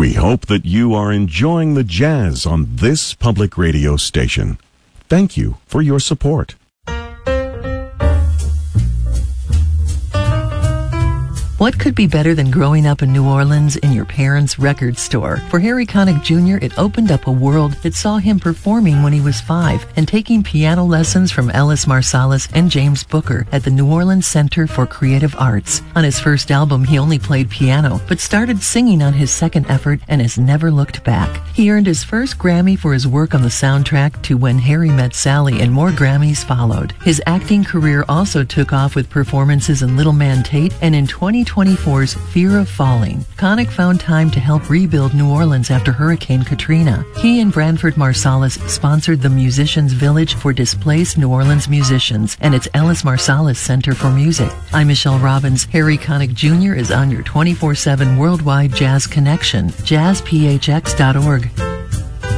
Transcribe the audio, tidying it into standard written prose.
We hope that you are enjoying the jazz on this public radio station. Thank you for your support. What could be better than growing up in New Orleans in your parents' record store? For Harry Connick Jr., it opened up a world that saw him performing when he was 5 and taking piano lessons from Ellis Marsalis and James Booker at the New Orleans Center for Creative Arts. On his first album, he only played piano, but started singing on his second effort and has never looked back. He earned his first Grammy for his work on the soundtrack to When Harry Met Sally, and more Grammys followed. His acting career also took off with performances in Little Man Tate and in 2024's Fear of Falling. Connick found time to help rebuild New Orleans after Hurricane Katrina. He and Branford Marsalis sponsored the Musicians Village for displaced New Orleans musicians and its Ellis Marsalis Center for Music. I'm Michelle Robbins. Harry Connick Jr. is on your 24/7 worldwide jazz connection, jazzphx.org.